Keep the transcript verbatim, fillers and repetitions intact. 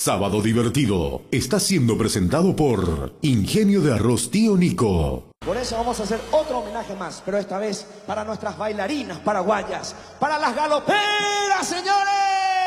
Sábado Divertido está siendo presentado por Ingenio de Arroz Tío Nico. Por eso vamos a hacer otro homenaje más, pero esta vez para nuestras bailarinas paraguayas, para las galoperas, señores.